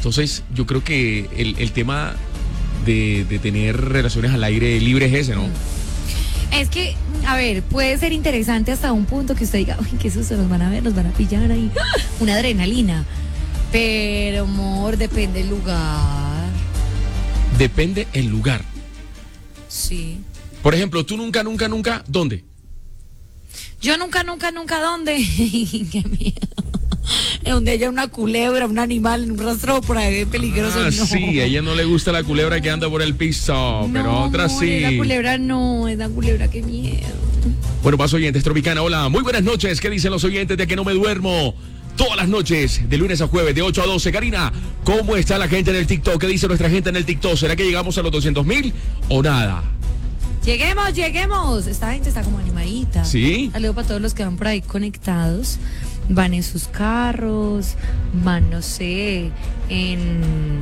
Entonces, yo creo que el tema de tener relaciones al aire libre es ese, ¿no? Es que, a ver, puede ser interesante hasta un punto que usted diga, uy, qué susto, nos van a ver, nos van a pillar ahí. Una adrenalina. Pero, amor, depende del lugar. Depende el lugar. Sí. Por ejemplo, tú nunca, ¿dónde? Yo nunca, ¿dónde? Qué miedo. Donde haya una culebra, un animal, un rastro por ahí peligroso. Ah, no. sí, a ella no le gusta la culebra que anda por el piso, pero No, otra amor, sí. La culebra no, es la culebra, qué miedo. Bueno, más oyentes, Tropicana, hola, muy buenas noches. ¿Qué dicen los oyentes de que no me duermo? Todas las noches, de lunes a jueves, de 8 a 12. Karina, ¿cómo está la gente en el TikTok? ¿Qué dice nuestra gente en el TikTok? ¿Será que llegamos a los 200,000 o nada? Lleguemos. Esta gente está como animadita. ¿Sí? Saludos para todos los que van por ahí conectados. Van en sus carros, van, no sé, en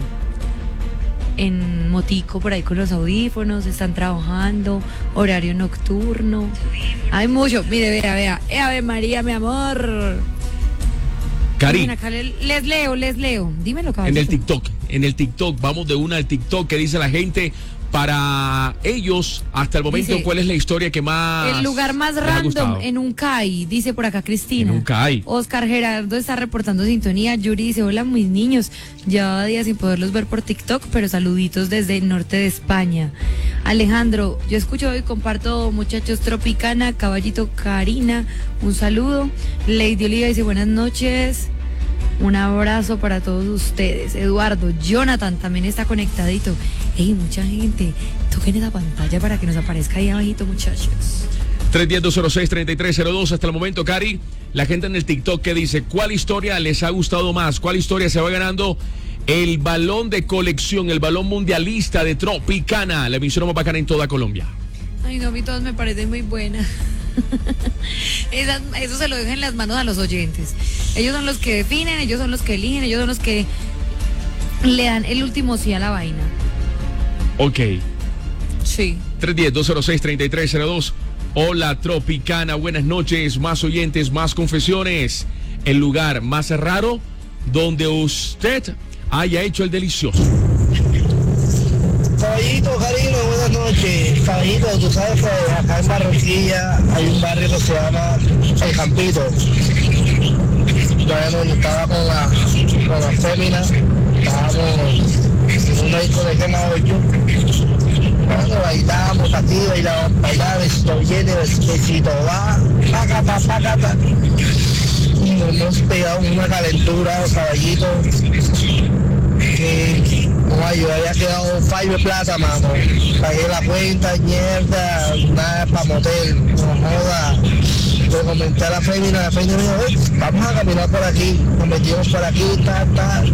motico por ahí con los audífonos, están trabajando, horario nocturno. Hay mucho. Mire, vea. Ave María, mi amor. Cari, Acá les leo. Dímelo, caballero. en el TikTok, vamos de una al TikTok. ¿Qué dice la gente? Para ellos, hasta el momento, Dice, ¿cuál es la historia que más el lugar más les ha random gustado? en un CAI, dice por acá Cristina. En un CAI. Oscar Gerardo está reportando sintonía. Yuri dice, hola mis niños, llevaba días sin poderlos ver por TikTok, pero saluditos desde el norte de España. Alejandro, yo escucho y comparto, muchachos, Tropicana, Caballito, Karina, un saludo. Lady Oliva dice, buenas noches. Un abrazo para todos ustedes. Eduardo, Jonathan también está conectadito. Ey, mucha gente, toquen esa pantalla para que nos aparezca ahí abajito, muchachos. 310-206-3302 hasta el momento, Cari. La gente en el TikTok que dice, ¿cuál historia les ha gustado más? ¿Cuál historia se va ganando el balón de colección, el balón mundialista de Tropicana, la emisión más bacana en toda Colombia? Ay, no, a mí todas me parecen muy buenas. Eso se lo dejan en las manos a los oyentes. Ellos son los que definen, ellos son los que eligen, ellos son los que le dan el último sí a la vaina. Ok. Sí. 310-206-3302. Hola, Tropicana, buenas noches. Más oyentes, más confesiones. El lugar más raro donde usted haya hecho el delicioso. Caballito, Karina, buenas noches. Caballito, tú sabes que acá en Barranquilla hay un barrio que se llama El Campito. Bueno, yo estaba con la fémina, estábamos en una discoteca en Aoyo. Bueno, bailábamos, bailaba, besito viene, besito va, pácata. Y nos hemos pegado una calentura, caballito, que yo había quedado fallo de plata, mano. Pagué la cuenta, mierda, nada para motel, no joda. Le comenté a la fémina me dijo, vamos a caminar por aquí, nos metimos por aquí, ta.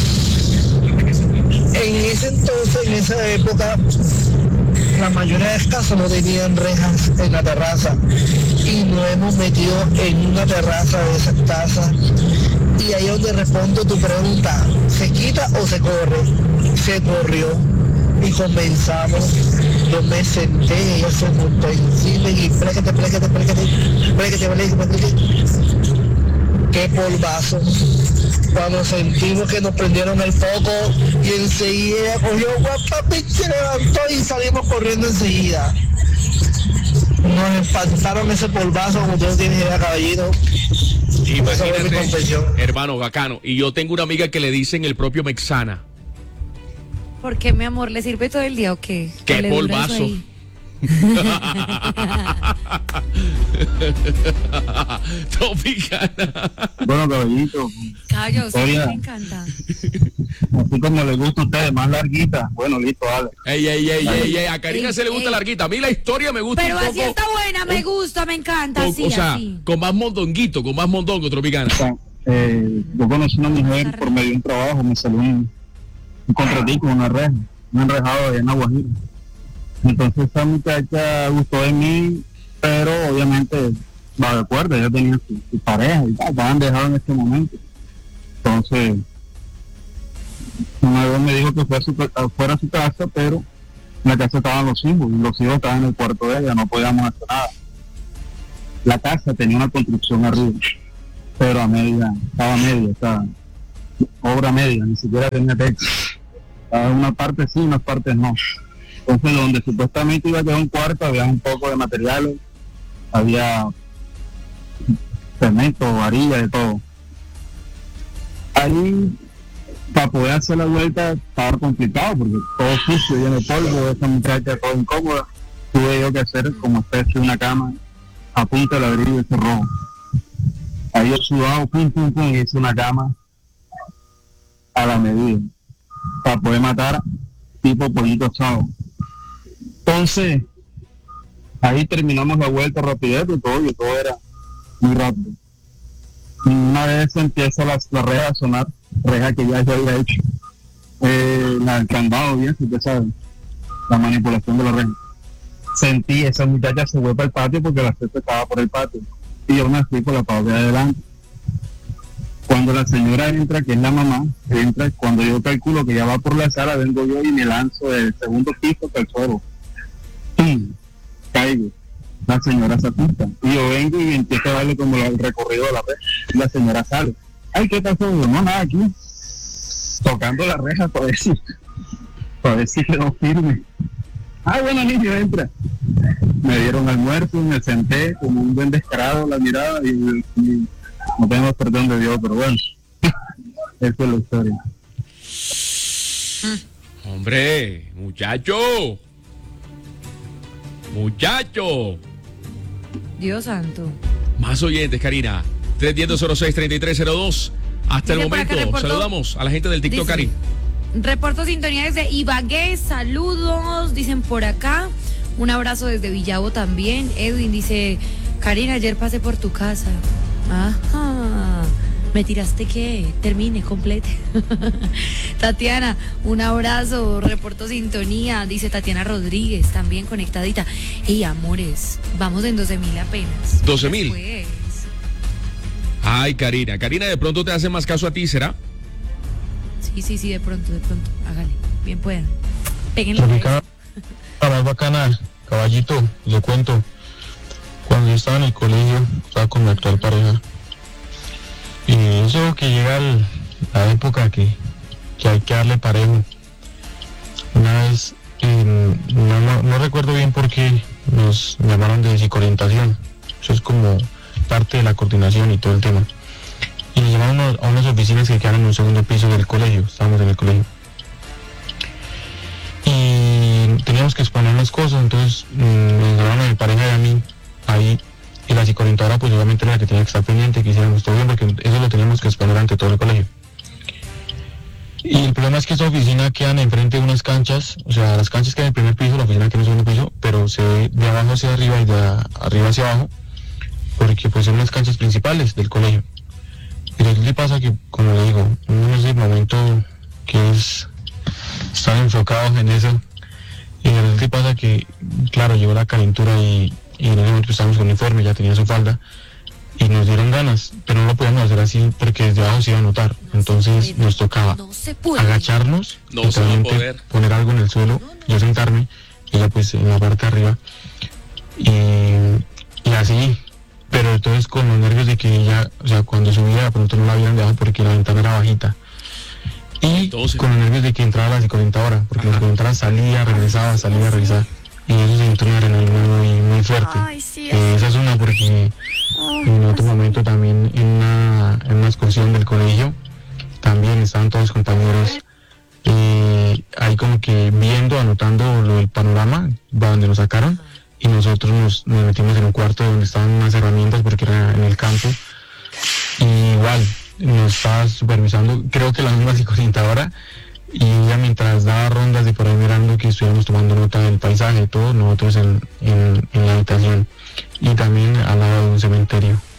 En ese entonces, en esa época, la mayoría de las casas no tenían rejas en la terraza y nos hemos metido en una terraza de esas casas. Y ahí es donde respondo tu pregunta, ¿se quita o se corre? Se corrió y comenzamos. Yo me senté, ella se montó encima y pléquete. Qué polvazo. Cuando sentimos que nos prendieron el foco y enseguida cogió guapapi, se levantó y salimos corriendo enseguida. Nos espantaron ese polvazo, como tú no tienes idea, caballito. Imagínate, hermano, bacano. Y yo tengo una amiga que le dicen el propio Mexana. ¿Por qué, mi amor? ¿Le sirve todo el día o qué? ¡Qué polvazo! Tropicana. Bueno, caballito. Caballo, sí, me encanta. Así como le gusta a ustedes, más larguita. Bueno, listo, dale. Ey, a Karina se le gusta larguita. A mí la historia me gusta pero un poco. Pero así está buena, me gusta, me encanta, así, o sea, así. con más mondongo, Tropicana. Yo conocí una mujer por medio de un trabajo, me salió un contratico, un enrejado allá en Aguajira. Entonces esta muchacha gustó de mí, pero obviamente va de acuerdo, ella tenía su pareja y tal, estaban dejados en este momento. Entonces, una vez me dijo que fuera a su casa, pero en la casa estaban los hijos, y los hijos estaban en el cuarto de ella, no podíamos hacer nada. La casa tenía una construcción arriba, pero estaba a media, obra media, ni siquiera tenía techo. Una parte sí, unas partes no. Entonces, donde supuestamente iba a quedar un cuarto, había un poco de materiales, había cemento, varilla, de todo. Ahí, para poder hacer la vuelta, estaba complicado, porque todo sucio, lleno de polvo, esa muchacha toda incómoda. Tuve yo que hacer como especie de una cama a punta de ladrillo y cerrojo. Ahí yo sudado, y hice una cama a la medida, para poder matar tipo pollito asado. Entonces, ahí terminamos la vuelta rapidez y todo era muy rápido. Y una vez empieza la reja a sonar, reja que ya se había hecho, el candado, bien, si usted sabe, la manipulación de la reja. Sentí, esa muchacha se fue para el patio porque la cesta estaba por el patio, y yo me fui por la parte de adelante. Cuando la señora entra, que es la mamá, entra, cuando yo calculo que ya va por la sala, vengo yo y me lanzo del segundo piso hasta el suelo. ¡Pum! Caigo. La señora se asusta. Y yo vengo y empiezo a darle como el recorrido de la reja. La señora sale. Ay, ¿qué pasó? No, nada, aquí. Tocando la reja para ver si quedó firme. Ah, bueno, niño, entra. Me dieron almuerzo, me senté como un buen descarado, la mirada y no tenemos perdón de Dios, pero bueno, esa es la historia. Hombre, muchacho. Dios santo. Más oyentes, Karina. 310-06-3302. Hasta el momento, saludamos a la gente del TikTok, Karina. Reporto sintonía desde Ibagué, saludos, dicen por acá. Un abrazo desde Villavo también. Edwin dice, Karina, ayer pasé por tu casa. Ajá. ¿Me tiraste qué? Termine, complete. Tatiana, un abrazo, reporto sintonía, dice Tatiana Rodríguez, también conectadita. Y amores, vamos en 12,000 apenas. 12,000. Ay, Karina, de pronto te hace más caso a ti, ¿será? Sí, de pronto, hágale, bien puedan. Péguenle. La más bacana, caballito, le cuento. Cuando yo estaba en el colegio, estaba con mi actual pareja. Y eso que llega la época que hay que darle parejo. Una vez, no recuerdo bien por qué nos llamaron de psicoorientación. Eso es como parte de la coordinación y todo el tema. Y nos llamaron a unas oficinas que quedan en un segundo piso del colegio. Estábamos en el colegio. Y teníamos que exponer las cosas, entonces nos llamaron a mi pareja y a mí ahí. Y la psicoorientadora pues obviamente era la que tenía que estar pendiente, que hiciéramos todo bien, porque eso lo teníamos que exponer ante todo el colegio. Y el problema es que esta oficina quedan enfrente de unas canchas, o sea, las canchas quedan en el primer piso, la oficina queda en el segundo piso, pero se ve de abajo hacia arriba y de arriba hacia abajo, porque pues son las canchas principales del colegio. Y lo que pasa que, como le digo, uno en ese momento que están enfocados en eso, y lo que pasa que, claro, llegó la calentura y en ese momento estábamos con uniforme, ya tenía su falda, y nos dieron ganas, pero no lo podíamos hacer así porque desde abajo se iba a notar. Entonces nos tocaba agacharnos, poner algo en el suelo, yo sentarme, y ella pues en la parte de arriba, y así, pero entonces con los nervios de que ella, o sea, cuando subía de pronto no la vieron de abajo porque la ventana era bajita. Y entonces, con los nervios de que entraba la psicoorientadora, porque la psicoorientadora salía, regresaba, y eso se entró en adrenalina muy fuerte. Ay, sí, esa es una, porque en otro momento también en una excursión del colegio, también estaban todos los compañeros ahí como que viendo, anotando lo del panorama, donde nos sacaron, y nosotros nos metimos en un cuarto donde estaban unas herramientas porque era en el campo, y igual nos estaba supervisando, creo que la misma psicoorientadora, y ella mientras daba rondas de por ahí mirando que estuviéramos tomando nota del paisaje y todo, nosotros en la habitación, y también al lado de un cementerio.